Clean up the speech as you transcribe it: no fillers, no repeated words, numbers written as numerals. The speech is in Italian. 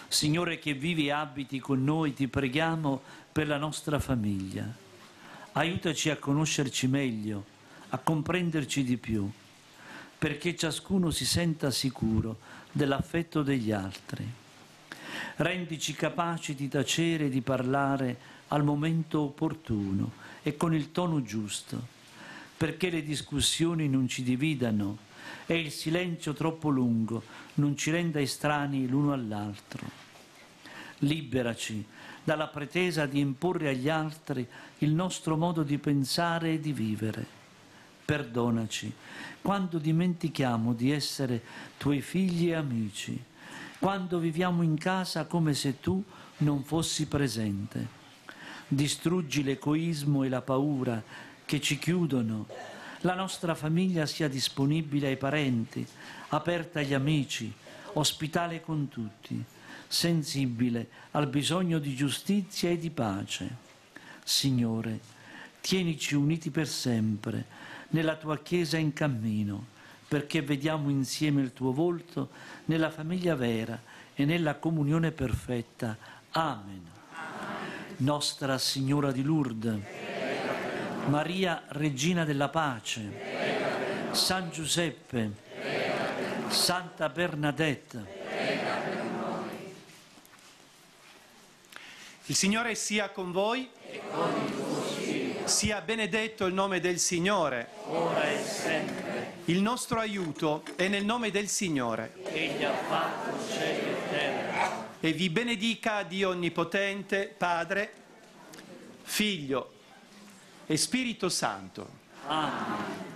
Signore che vivi e abiti con noi, ti preghiamo per la nostra famiglia. Aiutaci a conoscerci meglio, a comprenderci di più, perché ciascuno si senta sicuro dell'affetto degli altri. Rendici capaci di tacere e di parlare al momento opportuno e con il tono giusto, perché le discussioni non ci dividano e il silenzio troppo lungo non ci renda estranei l'uno all'altro. Liberaci dalla pretesa di imporre agli altri il nostro modo di pensare e di vivere. Perdonaci quando dimentichiamo di essere tuoi figli e amici, quando viviamo in casa come se tu non fossi presente. Distruggi l'egoismo e la paura che ci chiudono. La nostra famiglia sia disponibile ai parenti, aperta agli amici, ospitale con tutti, sensibile al bisogno di giustizia e di pace. Signore, tienici uniti per sempre nella tua Chiesa in cammino, perché vediamo insieme il tuo volto nella famiglia vera e nella comunione perfetta. Amen. Nostra Signora di Lourdes, Maria Regina della Pace, San Giuseppe, Santa Bernadette. Il Signore sia con voi E con il tuo spirito, sia benedetto il nome del Signore. ora e sempre. Il nostro aiuto è nel nome del Signore. Egli ha fatto cielo e terra. E vi benedica Dio Onnipotente, Padre, Figlio e Spirito Santo. Amen.